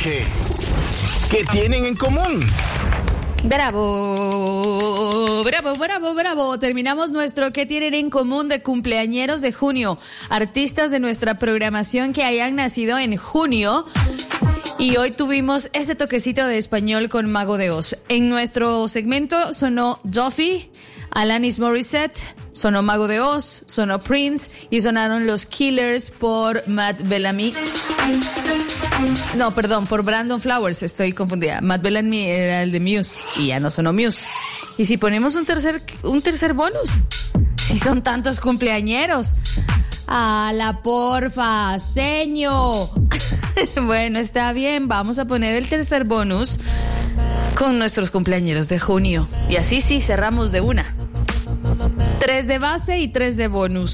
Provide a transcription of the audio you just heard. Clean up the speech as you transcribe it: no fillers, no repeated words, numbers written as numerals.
¿Qué tienen en común? Bravo, bravo, bravo, bravo. Terminamos nuestro ¿Qué tienen en común? De cumpleañeros de junio. Artistas de nuestra programación que hayan nacido en junio. Y hoy tuvimos ese toquecito de español con Mago de Oz. En nuestro segmento sonó Duffy, Alanis Morissette, sonó Mago de Oz, sonó Prince y sonaron Los Killers por Matt Bellamy. No, perdón, por Brandon Flowers, estoy confundida. Matt Bellamy era el de Muse y ya no sonó Muse. ¿Y si ponemos un tercer bonus? Si son tantos cumpleañeros. ¡A la porfa, seño! Bueno, está bien, vamos a poner el tercer bonus con nuestros cumpleañeros de junio. Y así sí, cerramos de una. 3 de base y 3 de bonus.